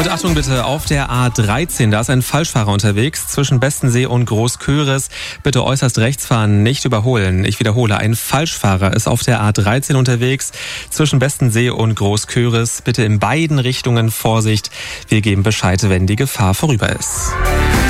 Und Achtung bitte, auf der A13, da ist ein Falschfahrer unterwegs zwischen Bestensee und Großköris. Bitte äußerst rechts fahren, nicht überholen. Ich wiederhole, ein Falschfahrer ist auf der A13 unterwegs zwischen Bestensee und Großköris. Bitte in beiden Richtungen Vorsicht. Wir geben Bescheid, wenn die Gefahr vorüber ist.